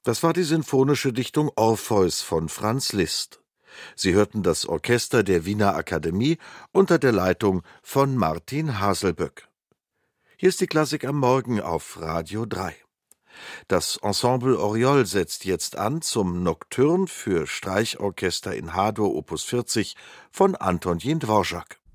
Das war die sinfonische Dichtung Orpheus von Franz Liszt. Sie hörten das Orchester der Wiener Akademie unter der Leitung von Martin Haselböck. Hier ist die Klassik am Morgen auf Radio 3. Das Ensemble Oriol setzt jetzt an zum Nocturne für Streichorchester in H-Dur Opus 40 von Antonín Dvořák.